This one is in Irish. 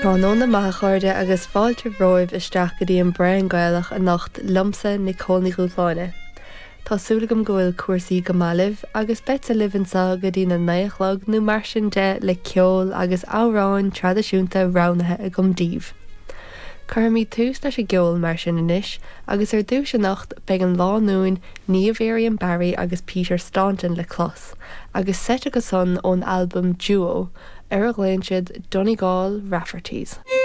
Tá nó na maithchuirde agus fáilte roimh isteach go dtí an brein Gaelach a nacht lumsa na cónaí Gútláine. Tásúlagam go bhfuil cuasaí go mailibh agus bete lifansa go dtí na naichlog nó mar sin de le ceol agus áráin tradiisiúnta ránathe a gomdíobh. Chuirmí tús leis a gceol mar sin inis agus ar dús a nacht beag an lá nuain Niamh Barry agus Peter Staunton le clos, agus set go son ón albumm Duo ar a gléinsead Donegal Rafferties.